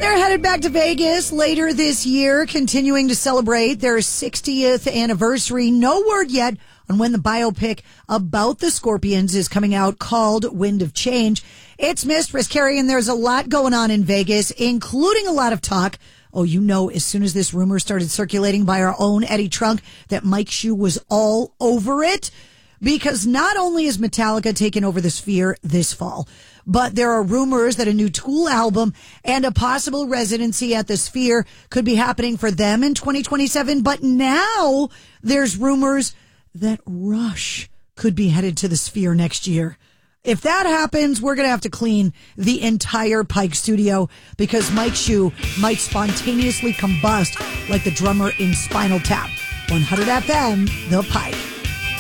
They're headed back to Vegas later this year, continuing to celebrate their 60th anniversary. No word yet on when the biopic about the Scorpions is coming out, called Wind of Change. It's Mistress Carrie, and there's a lot going on in Vegas, including a lot of talk. Oh, you know, as soon as this rumor started circulating by our own Eddie Trunk, that Mike Shue was all over it. Because not only is Metallica taking over the Sphere this fall, but there are rumors that a new Tool album and a possible residency at the Sphere could be happening for them in 2027. But now there's rumors that Rush could be headed to the Sphere next year. If that happens, we're going to have to clean the entire Pike studio because Mike Shue might spontaneously combust like the drummer in Spinal Tap. 100 FM, The Pike.